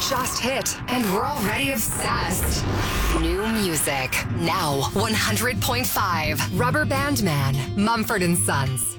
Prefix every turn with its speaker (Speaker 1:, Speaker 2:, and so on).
Speaker 1: just hit, and we're already obsessed. New music, now 100.5. Rubber Band Man, Mumford & Sons.